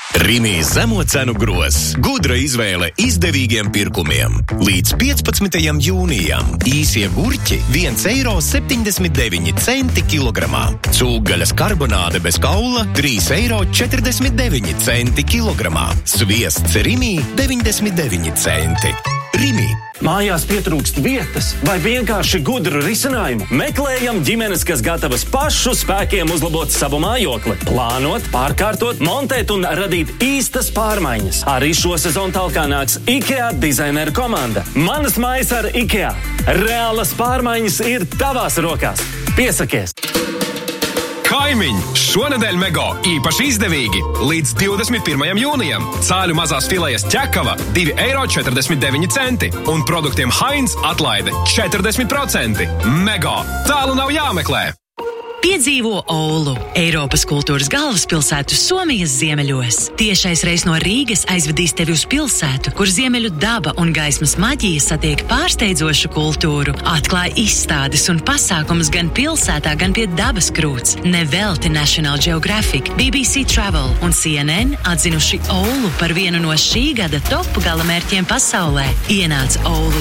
Rimi zemo cenu grozs. Gudra izvēle izdevīgiem pirkumiem. Līdz 15. jūnijam īsie gurķi 1,79 eiro kilogramā. Cūgaļas karbonāde bez kaula 3,49 eiro kilogramā. Sviests Rimi 99 centi. Rimi. Mājās pietrūkst vietas vai vienkārši gudru risinājumu? Meklējam ģimenes, kas gatavas pašu spēkiem uzlabot savu mājokli, plānot, pārkārtot, montēt un radīt īstas pārmaiņas. Arī šo sezonu talkā nāks IKEA dizaineru komanda. Manas mājas ar IKEA. Reālas pārmaiņas ir tavās rokās. Piesakies! Kaimiņi! Šonedēļ Mego īpaši izdevīgi. Līdz 21. jūnijam cāļu mazās filejas ķekava 2,49 eiro un produktiem Heinz atlaide 40%. Mego! Tālu nav jāmeklē! Piedzīvo Oulu, Eiropas kultūras galvaspilsētu Somijas ziemeļos. Tiešais reis no Rīgas aizvedīs tevi uz pilsētu, kur ziemeļu daba un gaismas maģija satiek pārsteidzošu kultūru. Atklāj izstādes un pasākumus gan pilsētā, gan pie dabas krūts. Nevelti National Geographic, BBC Travel un CNN atzinuši Oulu par vienu no šī gada top galamērķiem pasaulē. Ienāc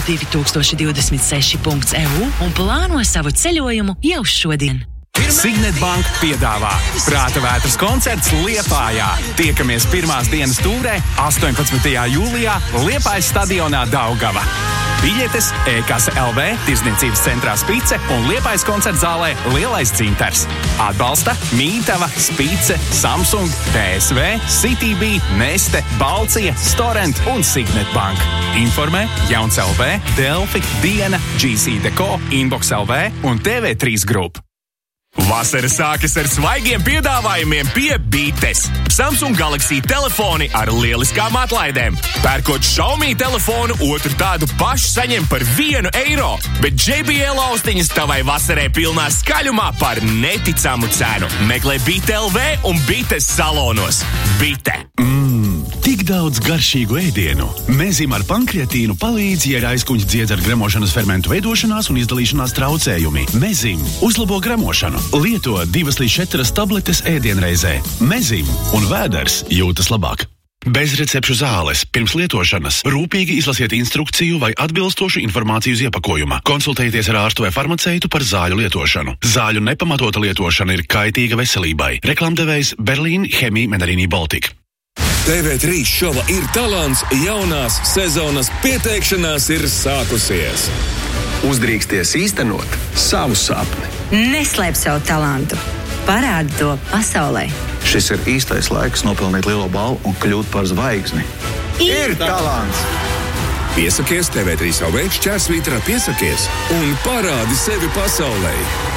oulu2026.eu un plāno savu ceļojumu jau šodien. Signet Bank piedāvā Prāta vētras koncerts Liepājā. Tiekamies pirmās dienas tūrē 18. jūlijā Liepājas stadionā Daugava. Biļetes e-kase LV, Tirdzniecības centrā Spice un Liepājas koncerta zālē Lielais Cintars. Atbalsta Mītava, Spice, Samsung, PSV, CityB, Neste, Balcija, Storent un Signet Bank. Informē Jauns LV, Delfi, Diena, GC Deco, Inbox LV un TV3 Group. Vasara sākas ar svaigiem piedāvājumiem pie Bites. Samsung Galaxy telefoni ar lieliskām atlaidēm. Pērkot Xiaomi telefonu, otru tādu pašu saņem par 1 eiro, bet JBL austiņas tavai vasarai pilnā skaļumā par neticamu cenu. Meklē Bite LV un Bites salonos. Bite. Tik daudz garšīgu ēdienu. Mezim ar pankreatīnu palīdz, ja ir aizkuņas dziedz ar gremošanas fermentu veidošanās un izdalīšanās traucējumi. Mezim uzlabo gremošanu. Lieto 2 līdz 4 tabletes ēdienreizē. Mezim un vēders jūtas labāk. Bez recepšu zāles. Pirms lietošanas rūpīgi izlasiet instrukciju vai atbilstošu informāciju uz iepakojuma. Konsultējieties ar ārstu vai farmaceitu par zāļu lietošanu. Zāļu nepamatota lietošana ir kaitīga veselībai. Reklamdevējs Berlīn Chemie Menarini Baltic. TV3 šova Ir talants jaunās sezonas pieteikšanās ir sākusies. Uzdrīksties īstenot savu sapni. Neslēp savu talantu. Parādi to pasaulē. Šis ir īstais laiks nopelnīt lielo balvu un kļūt par zvaigzni. Ir talants! Piesakies TV3 /šķērsvītrā piesakies un parādi sevi pasaulē.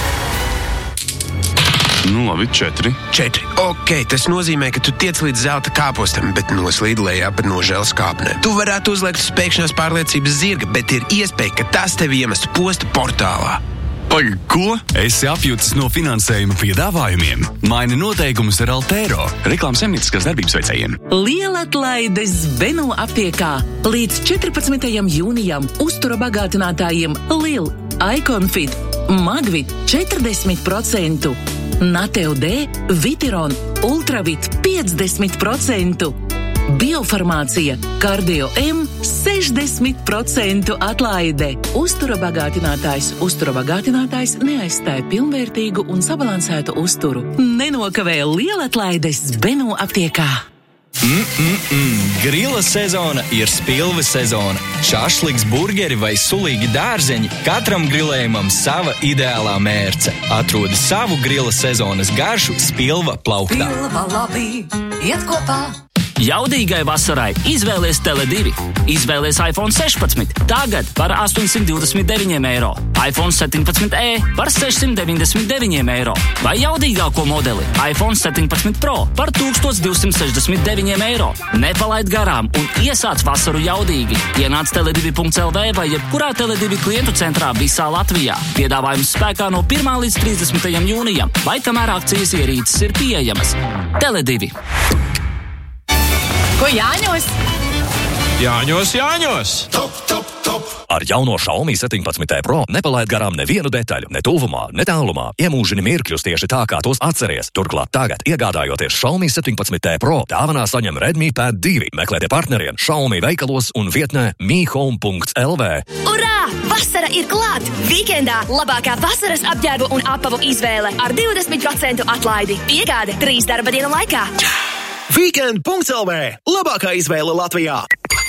Nu, labi, 4. Ok, tas nozīmē, ka tu tiec līdz zelta kāpostam, bet noslīd lejā pa nožēlas kāpnēm. Tu varētu uzliekt spēkšanās pārliecības zirga, bet ir iespēja, ka tas tevi iemestu posta portālā. Paga, ko? Esi apjūtis no finansējuma piedāvājumiem? Maini noteikumus ar Altero. Reklāmas saimnieciskās darbības veicējiem. Lielatlaides Benu aptiekā. Līdz 14. jūnijam uztura bagātinātājiem Lil, Iconfit, Magvit 40%. Nateo D, Vitiron, Ultravit 50%. Biofarmācija, Kardio M 60% atlaide. Uztura bagātinātājs neaizstāja pilnvērtīgu un sabalansētu uzturu. Nenokavē lielatlaides Benu aptiekā. Grila sezona ir spilves sezona. Šašliks, burgeri vai sulīgi dārzeņi, katram grilējumam sava ideālā mērce. Atrodi savu grila sezonas garšu Spilva plauktā. Spilva labi, iet kopā. Jaudīgai vasarai izvēlies Tele2. Izvēlies iPhone 16 tagad par 829 eiro, iPhone 17e par 699 eiro vai jaudīgāko modeli iPhone 17 Pro par 1269 eiro. Nepalaid garām un iesāc vasaru jaudīgi. Ienāc tele2.lv vai jebkurā Tele2 klientu centrā visā Latvijā. Piedāvājums spēkā no 1. līdz 30. jūnijam vai kamēr akcijas ierīces ir pieejamas. Tele2. Ko Jāņos? Jāņos! Top, top, top! Ar jauno Xiaomi 17T Pro nepalaid garām nevienu detaļu, ne tuvumā, ne tālumā. Iemūžini mirkļus tieši tā, kā tos atceries. Turklāt tagad, iegādājoties Xiaomi 17T Pro, dāvanā saņem Redmi Pad 2. Meklētie partneriem Xiaomi veikalos un vietnē mihome.lv. Urā! Vasara ir klāt! Vīkendā labākā vasaras apģērbu un apavu izvēle ar 20% atlaidi. Piegāde 3 darba dienu laikā. Weekend.lv. Labākā izvēle Latvijā!